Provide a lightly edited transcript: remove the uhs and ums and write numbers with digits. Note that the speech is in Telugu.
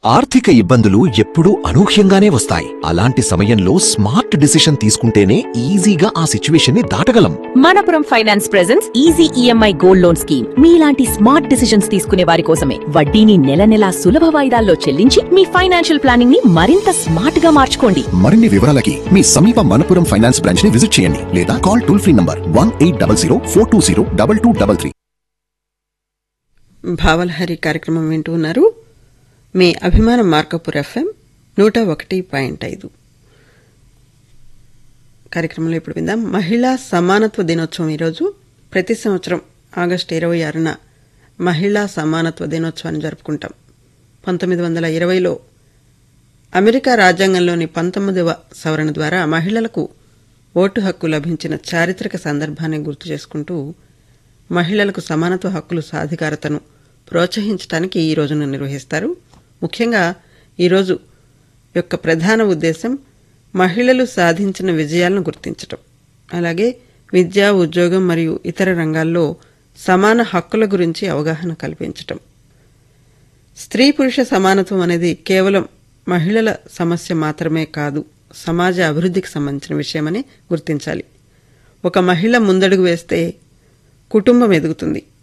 ఆర్థిక ఇబ్బందులు ఎప్పుడూ అనూహ్యంగానే వస్తాయి. అలాంటి సమయంలో స్మార్ట్ డిసిషన్ తీసుకుంటేనే ఈజీగా ఆ సిచ్యువేషన్ ని దాటగలం. Manappuram finance presents easy EMI gold loan scheme. మీలాంటి స్మార్ట్ డిసిషన్స్ తీసుకునే వారి కోసమే. వడ్డీని నెల నెలా సులభ వాయిదాల్లో చెల్లించి మీ ఫైనాన్షియల్ ప్లానింగ్ ని మరింత స్మార్ట్ గా మార్చుకోండి. మరిన్ని వివరాలకి మీ సమీప మనపురం ఫైనాన్స్ బ్రాంచ్ ని విజిట్ చేయండి లేదా కాల్ టోల్ ఫ్రీ నంబర్ 1800 420 2233. భావలహరి కార్యక్రమం వింటూ ఉన్నారు. మీ అభిమాన మార్కపూర్ FM 101.5 కార్యక్రమంలో ఇప్పుడు విందాం. మహిళా సమానత్వ దినోత్సవం ఈరోజు. ప్రతి సంవత్సరం ఆగస్టు 26న మహిళా సమానత్వ దినోత్సవాన్ని జరుపుకుంటాం. 1920లో అమెరికా రాజ్యాంగంలోని 19వ సవరణ ద్వారా మహిళలకు ఓటు హక్కు లభించిన చారిత్రక సందర్భాన్ని గుర్తు చేసుకుంటూ మహిళలకు సమానత్వ హక్కులు సాధికారతను ప్రోత్సహించడానికి ఈ రోజును నిర్వహిస్తారు. ముఖ్యంగా ఈరోజు యొక్క ప్రధాన ఉద్దేశం మహిళలు సాధించిన విజయాలను గుర్తించటం, అలాగే విద్య, ఉద్యోగం మరియు ఇతర రంగాల్లో సమాన హక్కుల గురించి అవగాహన కల్పించటం. స్త్రీ పురుష సమానత్వం అనేది కేవలం మహిళల సమస్య మాత్రమే కాదు, సమాజ అభివృద్ధికి సంబంధించిన విషయమని గుర్తించాలి. ఒక మహిళ ముందడుగు వేస్తే కుటుంబం ఎదుగుతుంది,